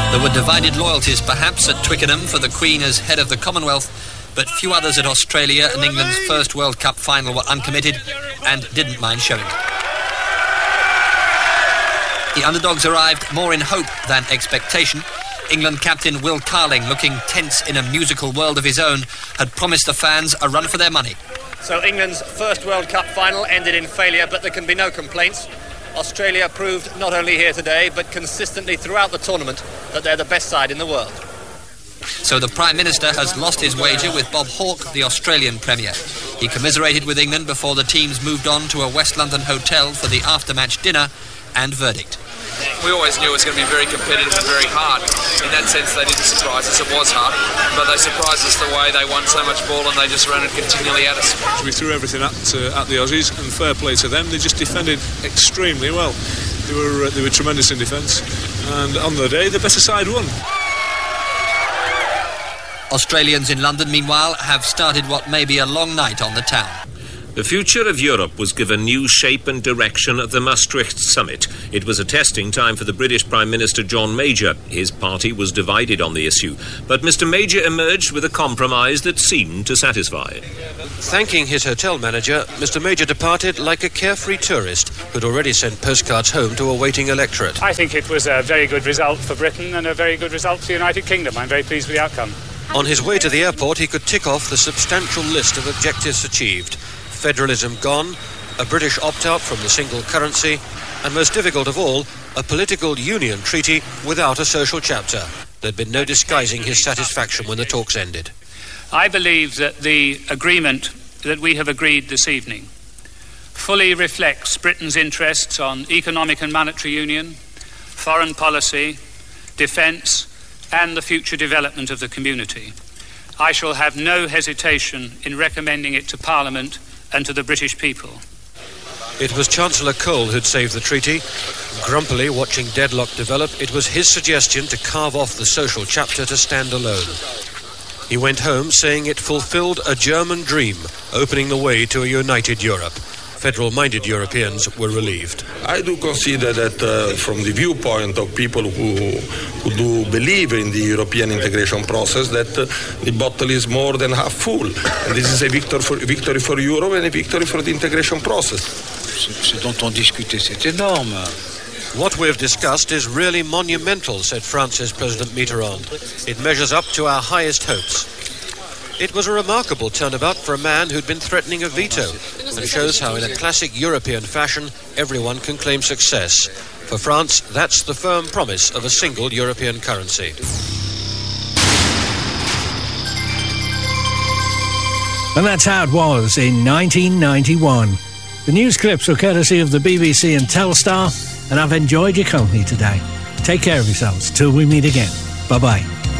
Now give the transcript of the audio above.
There were divided loyalties perhaps at Twickenham for the Queen as head of the Commonwealth, but few others at Australia and England's first World Cup final were uncommitted and didn't mind showing it. The underdogs arrived more in hope than expectation. England captain Will Carling, looking tense in a musical world of his own, had promised the fans a run for their money. So England's first World Cup final ended in failure, but there can be no complaints. Australia proved not only here today, but consistently throughout the tournament, that they're the best side in the world. So the Prime Minister has lost his wager with Bob Hawke, the Australian Premier. He commiserated with England before the teams moved on to a West London hotel for the after-match dinner and verdict. We always knew it was going to be very competitive and very hard. In that sense, they didn't surprise us. It was hard, but they surprised us the way they won so much ball and they just ran it continually at us. We threw everything at the Aussies, and fair play to them. They just defended extremely well. They were tremendous in defence, and on the day, the better side won. Australians in London, meanwhile, have started what may be a long night on the town. The future of Europe was given new shape and direction at the Maastricht summit. It was a testing time for the British Prime Minister John Major. His party was divided on the issue, but Mr Major emerged with a compromise that seemed to satisfy. Thanking his hotel manager, Mr Major departed like a carefree tourist who'd already sent postcards home to a waiting electorate. I think it was a very good result for Britain and a very good result for the United Kingdom. I'm very pleased with the outcome. On his way to the airport, he could tick off the substantial list of objectives achieved. Federalism gone, a British opt-out from the single currency, and most difficult of all, a political union treaty without a social chapter. There'd been no disguising his satisfaction when the talks ended. I believe that the agreement that we have agreed this evening fully reflects Britain's interests on economic and monetary union, foreign policy, defence, and the future development of the community. I shall have no hesitation in recommending it to Parliament and to the British people. It was Chancellor Cole who'd saved the treaty. Grumpily watching deadlock develop, it was his suggestion to carve off the social chapter to stand alone. He went home saying it fulfilled a German dream, opening the way to a united Europe. Federal-minded Europeans were relieved. I do consider that from the viewpoint of people who do believe in the European integration process, that the bottle is more than half full. And this is a victory for Europe and a victory for the integration process. Ce dont on discutait, c'est énorme. What we've discussed is really monumental, said France's President Mitterrand. It measures up to our highest hopes. It was a remarkable turnabout for a man who'd been threatening a veto, and shows how in a classic European fashion everyone can claim success. For France, that's the firm promise of a single European currency. And that's how it was in 1991. The news clips were courtesy of the BBC and Telstar, and I've enjoyed your company today. Take care of yourselves till we meet again. Bye-bye.